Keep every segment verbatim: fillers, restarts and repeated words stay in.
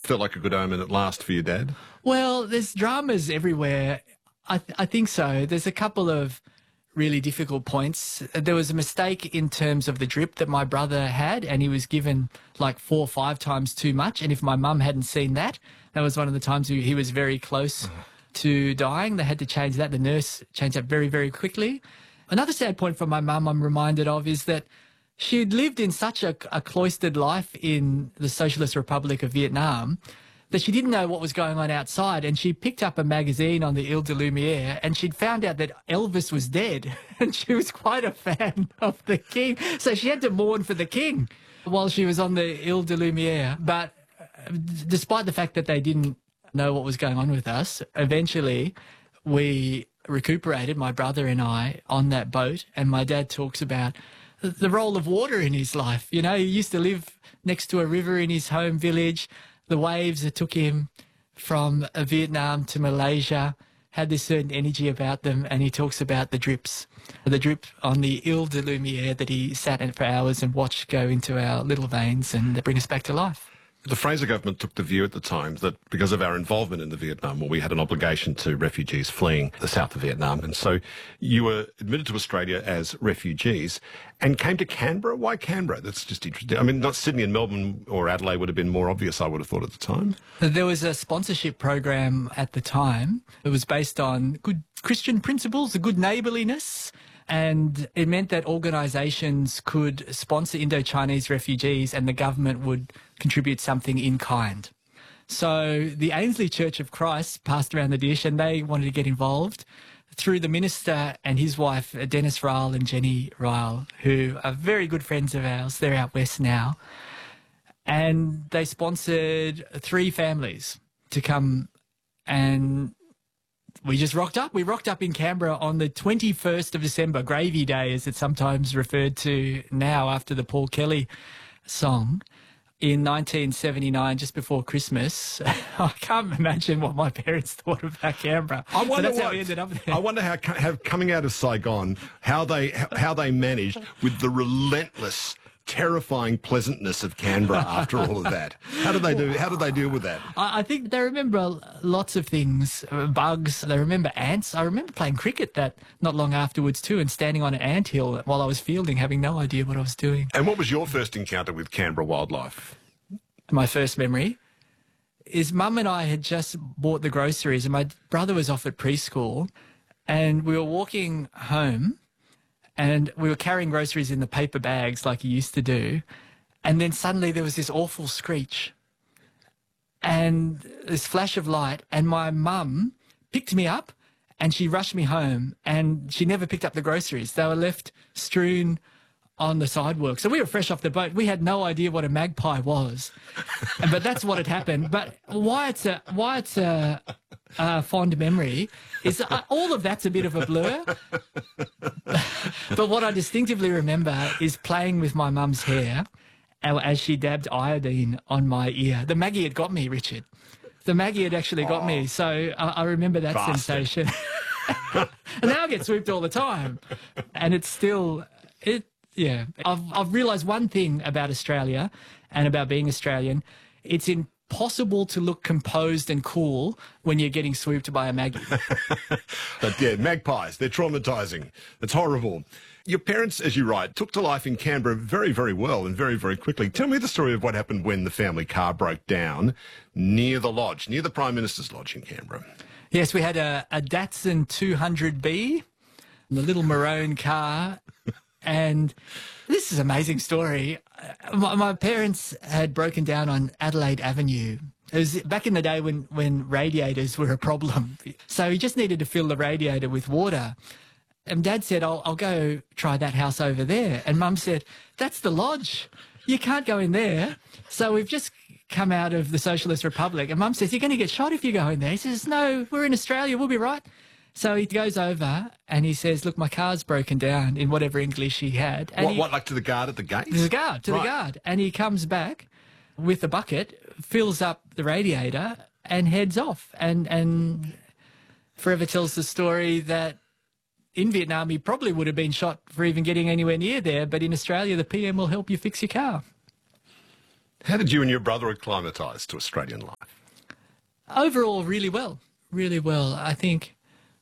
felt like a good omen at last for your dad? Well, there's dramas everywhere. I, th- I think so. There's a couple of really difficult points. There was a mistake in terms of the drip that my brother had, and he was given like four or five times too much. And if my mum hadn't seen that, that was one of the times he, he was very close to dying. They had to change that. The nurse changed that very, very quickly. Another sad point for my mum I'm reminded of is that she'd lived in such a, a cloistered life in the Socialist Republic of Vietnam that she didn't know what was going on outside, and she picked up a magazine on the Ile de Lumière, and she'd found out that Elvis was dead, and she was quite a fan of the king. So she had to mourn for the king while she was on the Ile de Lumière. But despite the fact that they didn't know what was going on with us, eventually we recuperated, my brother and I, on that boat, and my dad talks about the role of water in his life. You know, he used to live next to a river in his home village. The waves that took him from Vietnam to Malaysia had this certain energy about them, and he talks about the drips, the drip on the Ile de Lumière that he sat in for hours and watched go into our little veins and bring us back to life. The Fraser government took the view at the time that because of our involvement in the Vietnam War, we had an obligation to refugees fleeing the south of Vietnam. And so you were admitted to Australia as refugees and came to Canberra. Why Canberra? That's just interesting. I mean, not Sydney and Melbourne or Adelaide would have been more obvious, I would have thought at the time. There was a sponsorship program at the time. It was based on good Christian principles, the good neighbourliness. And it meant that organisations could sponsor Indo-Chinese refugees and the government would contribute something in kind. So the Ainslie Church of Christ passed around the dish and they wanted to get involved through the minister and his wife, Dennis Ryle and Jenny Ryle, who are very good friends of ours. They're out west now. And they sponsored three families to come, and we just rocked up. We rocked up in Canberra on the twenty-first of December, Gravy Day, as it's sometimes referred to now after the Paul Kelly song, in nineteen seventy-nine, just before Christmas. I can't imagine what my parents thought about Canberra. I wonder so that's what, how we ended up there. I wonder how, how coming out of Saigon, how they how they managed with the relentless, terrifying pleasantness of Canberra after all of that. How did they do? How did they deal with that? I, I think they remember lots of things, uh, bugs. They remember ants. I remember playing cricket that not long afterwards too, and standing on an anthill while I was fielding, having no idea what I was doing. And what was your first encounter with Canberra wildlife? My first memory is Mum and I had just bought the groceries, and my brother was off at preschool, and we were walking home. And we were carrying groceries in the paper bags like you used to do. And then suddenly there was this awful screech and this flash of light. And my mum picked me up and she rushed me home, and she never picked up the groceries. They were left strewn on the sidewalk. So we were fresh off the boat. We had no idea what a magpie was. But that's what had happened. But why it's a, why it's a, a fond memory is uh, all of that's a bit of a blur. But what I distinctively remember is playing with my mum's hair as she dabbed iodine on my ear. The Maggie had got me, Richard. The Maggie had actually got oh, me. So I, I remember that bastard. Sensation. And now I get swooped all the time. And it's still... it. Yeah. I've, I've realised one thing about Australia and about being Australian. It's impossible to look composed and cool when you're getting swooped by a Maggie. But yeah, magpies, they're traumatising. It's horrible. Your parents, as you write, took to life in Canberra very, very well and very, very quickly. Tell me the story of what happened when the family car broke down near the lodge, near the Prime Minister's lodge in Canberra. Yes, we had a, a Datsun two hundred B, the little maroon car. And this is an amazing story. My, my parents had broken down on Adelaide Avenue. It was back in the day when, when radiators were a problem. So he just needed to fill the radiator with water. And Dad said, I'll, I'll go try that house over there. And Mum said, that's the lodge. You can't go in there. So we've just come out of the Socialist Republic. And Mum says, you're going to get shot if you go in there. He says, no, we're in Australia. We'll be right. So he goes over and he says, look, my car's broken down, in whatever English he had. And what, he, what, like to the guard at the gate? To the guard, to right. the guard. And he comes back with a bucket, fills up the radiator and heads off. And, and forever tells the story that in Vietnam he probably would have been shot for even getting anywhere near there, but in Australia the P M will help you fix your car. How did you and your brother acclimatise to Australian life? Overall, really well, really well. I think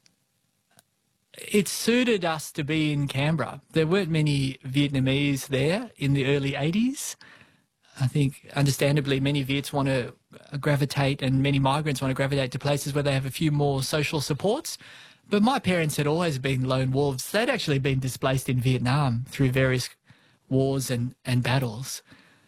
it suited us to be in Canberra. There weren't many Vietnamese there in the early eighties. I think, understandably, many Viets want to gravitate and many migrants want to gravitate to places where they have a few more social supports. But my parents had always been lone wolves. They'd actually been displaced in Vietnam through various wars and, and battles.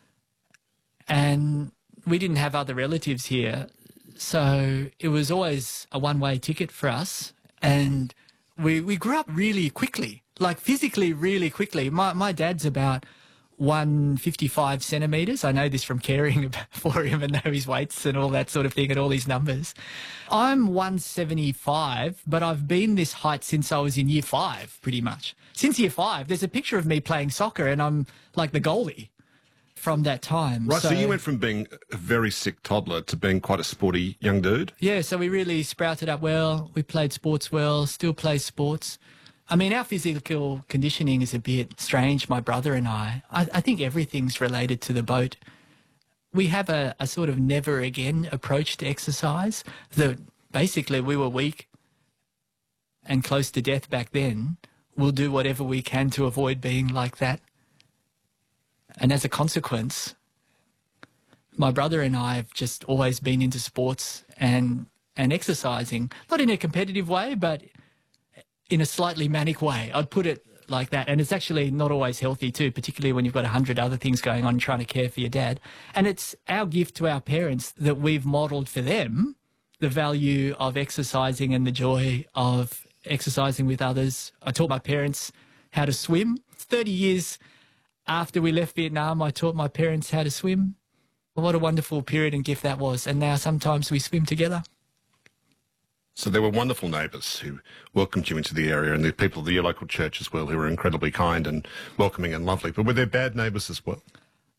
And we didn't have other relatives here. So it was always a one-way ticket for us. And we we grew up really quickly, like physically really quickly. My, my dad's about one fifty-five centimetres. I know this from caring for him and know his weights and all that sort of thing and all these numbers. I'm one seventy-five, but I've been this height since I was in year five, pretty much. Since year five, there's a picture of me playing soccer and I'm like the goalie from that time. Right, so, so you went from being a very sick toddler to being quite a sporty young dude? Yeah, so we really sprouted up well. We played sports well, still play sports. I mean, our physical conditioning is a bit strange, my brother and I. I, I think everything's related to the boat. We have a, a sort of never again approach to exercise. That basically we were weak and close to death back then. We'll do whatever we can to avoid being like that. And as a consequence, my brother and I have just always been into sports and, and exercising, not in a competitive way, but in a slightly manic way. I'd put it like that. And it's actually not always healthy too, particularly when you've got a hundred other things going on and trying to care for your dad. And it's our gift to our parents that we've modelled for them the value of exercising and the joy of exercising with others. I taught my parents how to swim. thirty years after we left Vietnam, I taught my parents how to swim. What a wonderful period and gift that was. And now sometimes we swim together. So there were wonderful neighbours who welcomed you into the area, and the people of your local church as well, who were incredibly kind and welcoming and lovely. But were there bad neighbours as well?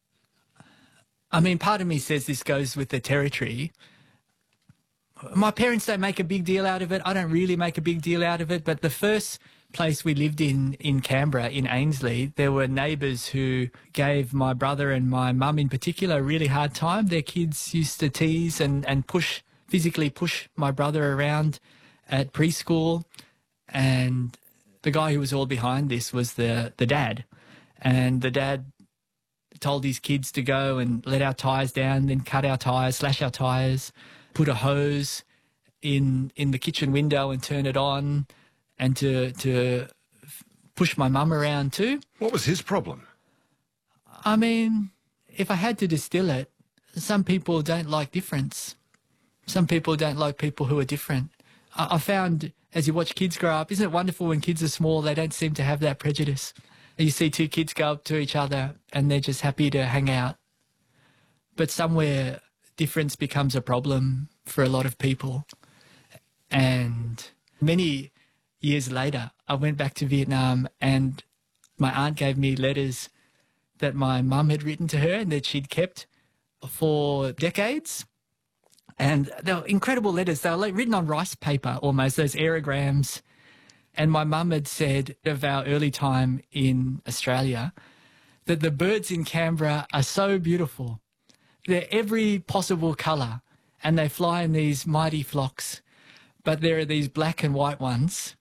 I mean, part of me says this goes with the territory. My parents don't make a big deal out of it. I don't really make a big deal out of it. But the first place we lived in, in Canberra, in Ainslie, there were neighbours who gave my brother and my mum in particular a really hard time. Their kids used to tease and, and push physically push my brother around at preschool. And the guy who was all behind this was the, the dad. And the dad told his kids to go and let our tyres down, then cut our tyres, slash our tyres, put a hose in in the kitchen window and turn it on, and to, to push my mum around too. What was his problem? I mean, if I had to distill it, some people don't like difference. Some people don't like people who are different. I, I found, as you watch kids grow up, isn't it wonderful when kids are small, they don't seem to have that prejudice. And you see two kids go up to each other and they're just happy to hang out. But somewhere difference becomes a problem for a lot of people. And many years later, I went back to Vietnam and my aunt gave me letters that my mum had written to her and that she'd kept for decades. And they were incredible letters. They were like written on rice paper almost, those aerograms. And my mum had said of our early time in Australia that the birds in Canberra are so beautiful. They're every possible colour and they fly in these mighty flocks. But there are these black and white ones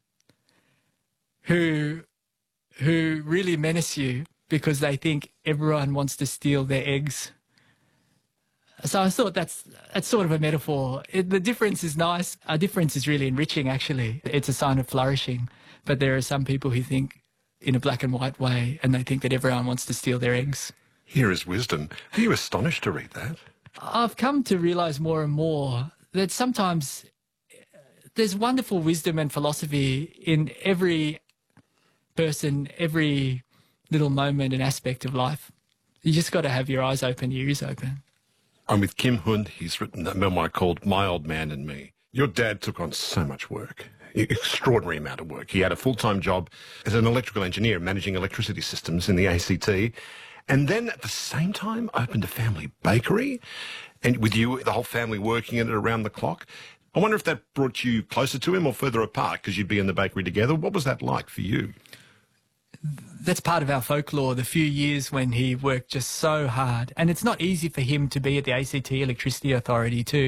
who, who really menace you because they think everyone wants to steal their eggs. So I thought that's that's sort of a metaphor. It, the difference is nice. Our difference is really enriching, actually. It's a sign of flourishing. But there are some people who think in a black and white way and they think that everyone wants to steal their eggs. Here is wisdom. Are you astonished to read that? I've come to realise more and more that sometimes there's wonderful wisdom and philosophy in every person, every little moment and aspect of life. You just got to have your eyes open, your ears open. I'm with Kim Hund. He's written a memoir called My Old Man and Me. Your dad took on so much work, extraordinary amount of work. He had a full-time job as an electrical engineer managing electricity systems in the A C T, and then at the same time opened a family bakery, and with you, the whole family working in it around the clock. I wonder if that brought you closer to him or further apart because you'd be in the bakery together. What was that like for you? that's part of our folklore, the few years when he worked just so hard. And it's not easy for him to be at the A C T Electricity Authority too.